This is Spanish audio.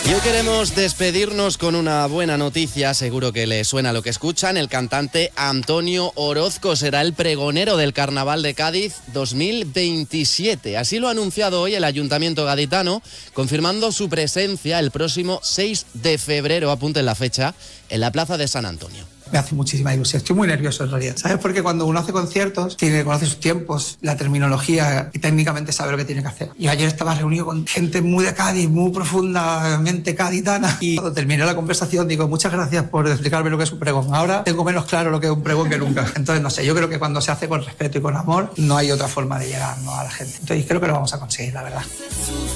Y hoy queremos despedirnos con una buena noticia, seguro que le suena lo que escuchan. El cantante Antonio Orozco será el pregonero del Carnaval de Cádiz 2027. Así lo ha anunciado hoy el Ayuntamiento gaditano, confirmando su presencia el próximo 6 de febrero, apunten la fecha, en la Plaza de San Antonio. Me hace muchísima ilusión, estoy muy nervioso en realidad. ¿Sabes? Porque cuando uno hace conciertos, tiene que conocer sus tiempos, la terminología y técnicamente sabe lo que tiene que hacer. Y ayer estaba reunido con gente muy de Cádiz, muy profundamente gaditana, y cuando terminé la conversación digo, muchas gracias por explicarme lo que es un pregón. Ahora tengo menos claro lo que es un pregón que nunca. Entonces, no sé, yo creo que cuando se hace con respeto y con amor, no hay otra forma de llegar, ¿no?, a la gente. Entonces, creo que lo vamos a conseguir, la verdad.